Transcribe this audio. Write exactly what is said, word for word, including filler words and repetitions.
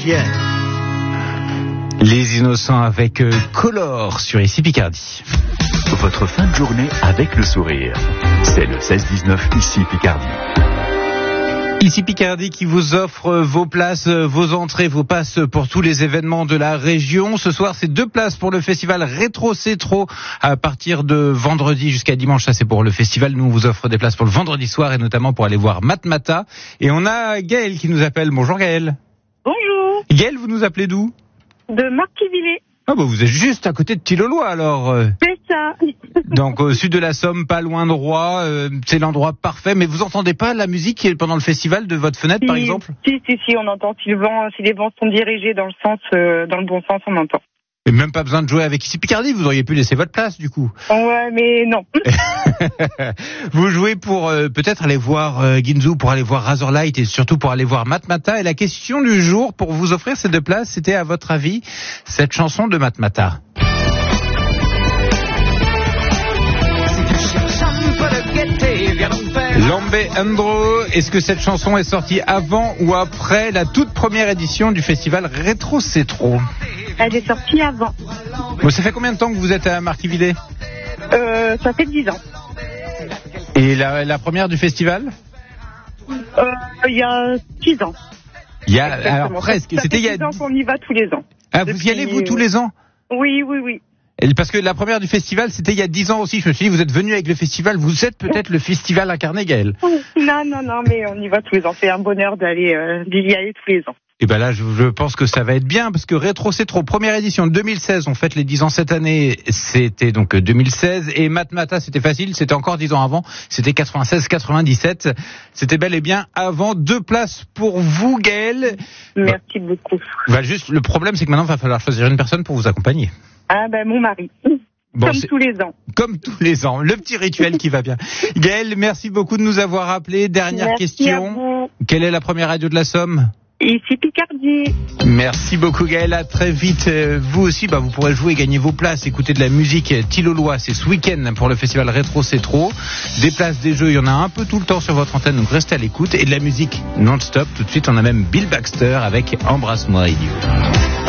chien. Les Innocents avec euh, Color sur Ici Picardie. Votre fin de journée avec le sourire. C'est le seize dix-neuf Ici Picardie. Ici Picardie qui vous offre vos places, vos entrées, vos passes pour tous les événements de la région. Ce soir, c'est deux places pour le festival Rétro C'est Trop à partir de vendredi jusqu'à dimanche. Ça, c'est pour le festival. Nous, on vous offre des places pour le vendredi soir et notamment pour aller voir Matmata. Et on a Gaël qui nous appelle. Bonjour Gaël. Bonjour. Gaël, vous nous appelez d'où ? De Marquis-Villers. Ah bah vous êtes juste à côté de Tilloloy alors. C'est ça. Donc au sud de la Somme, pas loin de Roy, euh, c'est l'endroit parfait. Mais vous entendez pas la musique pendant le festival de votre fenêtre si, par exemple ? Si, si, si, on entend. Si, le vent, si les vents sont dirigés dans le sens, euh, dans le bon sens, on entend. Et même pas besoin de jouer avec Ici Picardie, vous auriez pu laisser votre place du coup. Ouais, mais non. Vous jouez pour euh, peut-être aller voir euh, Ginzu, pour aller voir Razorlight et surtout pour aller voir Matmata. Et la question du jour pour vous offrir ces deux places, c'était à votre avis cette chanson de Matmata. Lambe Andro, est-ce que cette chanson est sortie avant ou après la toute première édition du festival Rétro C'est Trop ? Elle est sortie avant. Bon, ça fait combien de temps que vous êtes à Marquis-Villers ? Euh, ça fait dix ans. Et la, la première du festival ? Euh, il y a six ans. Il y a, Exactement. alors presque. Ça C'était fait il y a dix ans qu'on y va tous les ans. Ah, Depuis... vous y allez vous tous les ans ? Oui, oui, oui. Et parce que la première du festival, c'était il y a dix ans aussi. Je me suis dit, vous êtes venu avec le festival, vous êtes peut-être le festival incarné, Gaël. Non, non, non, mais on y va tous les ans. C'est un bonheur d'aller, euh, d'y aller tous les ans. Et ben là, je, je pense que ça va être bien, parce que Rétro C'est Trop, première édition deux mille seize, on fête les dix ans cette année, c'était donc deux mille seize, et Matmata, c'était facile, c'était encore dix ans avant, c'était quatre-vingt-seize quatre-vingt-dix-sept, c'était bel et bien avant. Deux places pour vous, Gaël. Merci bah, beaucoup. Bah juste, le problème, c'est que maintenant, il va falloir choisir une personne pour vous accompagner. Ah ben, mon mari. Bon, comme tous les ans. Comme tous les ans, le petit rituel qui va bien. Gaël, merci beaucoup de nous avoir appelés. Dernière merci question. À vous. Quelle est la première radio de la Somme ? Ici Picardie. Merci beaucoup Gaël, à très vite. Euh, vous aussi, bah, vous pourrez jouer et gagner vos places, écouter de la musique. Tilloloy, c'est ce week-end pour le festival Rétro C'est Trop. Des places, des jeux, il y en a un peu tout le temps sur votre antenne, donc restez à l'écoute. Et de la musique non-stop. Tout de suite, on a même Bill Baxter avec Embrasse-moi idiot.